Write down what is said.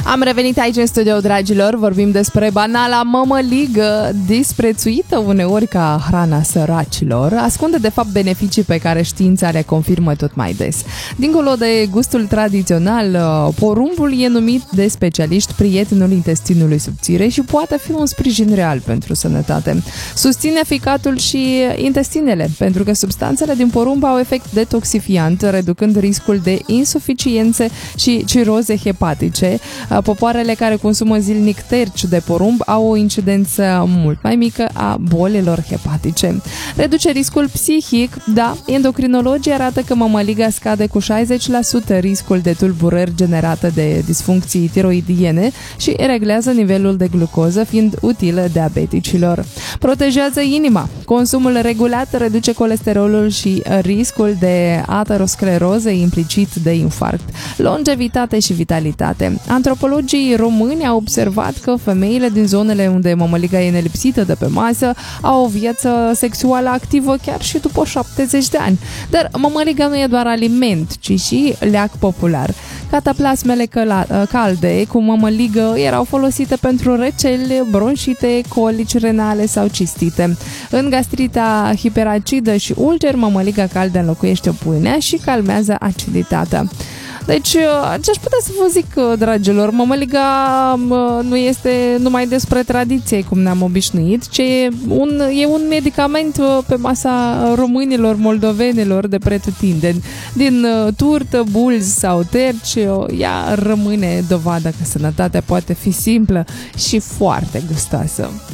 Am revenit aici în studio, dragilor, vorbim despre banala mămăligă, disprețuită uneori ca hrana săracilor, ascunde de fapt beneficii pe care știința le confirmă tot mai des. Dincolo de gustul tradițional, porumbul e numit de specialiști prietenul intestinului subțire și poate fi un sprijin real pentru sănătate. Susține ficatul și intestinele, pentru că substanțele din porumb au efect detoxifiant, reducând riscul de insuficiențe și ciroze hepatice. Popoarele care consumă zilnic terci de porumb au o incidență mult mai mică a bolilor hepatice. Reduce riscul psihic, da, endocrinologii arată că mămăliga scade cu 60% riscul de tulburări generate de disfuncții tiroidiene și reglează nivelul de glucoză, fiind utilă diabeticilor. Protejează inima. Consumul regulat reduce colesterolul și riscul de ateroscleroză, implicit de infarct. Longevitate și vitalitate. Antropologii români au observat că femeile din zonele unde mămăliga e nelipsită de pe masă au o viață sexuală activă chiar și după 70 de ani. Dar mămăliga nu e doar aliment, ci și leac popular. Cataplasmele calde cu mămăligă erau folosite pentru răceli, bronșite, colici renale sau cistite. În gastrita hiperacidă și ulcer, mămăliga caldă înlocuiește pâinea și calmează aciditatea. Deci, ce aș putea să vă zic, dragilor, mămăliga nu este numai despre tradiție, cum ne-am obișnuit, ci e un medicament pe masa românilor, moldovenilor de pretutindeni. Din turtă, bulzi sau terci, ea rămâne dovadă că sănătatea poate fi simplă și foarte gustoasă.